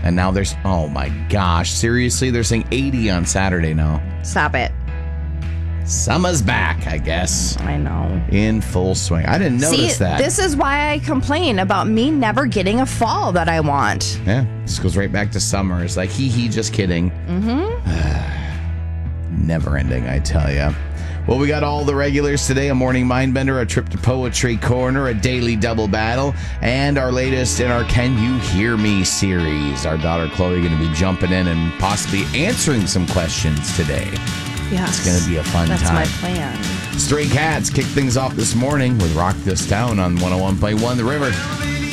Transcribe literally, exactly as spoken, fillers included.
And now there's, oh my gosh, seriously, they're saying eighty on Saturday now. Stop it. Summer's back, I guess. I know. In full swing. I didn't notice See, that. This is why I complain about me never getting a fall that I want. Yeah, this goes right back to summer. It's like, hee hee, just kidding. Mm-hmm. Never ending, I tell ya. Well, we got all the regulars today, a morning mindbender, a trip to Poetry Corner, a daily double battle, and our latest in our Can You Hear Me series. Our daughter Chloe going to be jumping in and possibly answering some questions today. Yes. It's going to be a fun That's time. That's my plan. Stray Cats kick things off this morning with Rock This Town on one oh one point one The River.